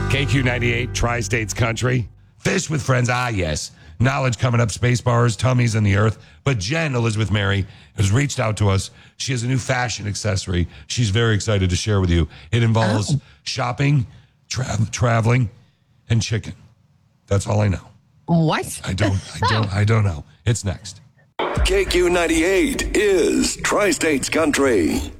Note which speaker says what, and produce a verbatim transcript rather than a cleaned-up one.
Speaker 1: K Q ninety-eight, Tri-States Country. Fish with friends, ah, yes. Knowledge coming up, space bars, tummies in the earth. But Jen, Elizabeth Mary, has reached out to us. She has a new fashion accessory she's very excited to share with you. It involves oh. shopping, tra- traveling, and chicken. That's all I know.
Speaker 2: What?
Speaker 1: I don't, I don't, I don't know. It's next.
Speaker 3: K Q ninety-eight is Tri-States Country.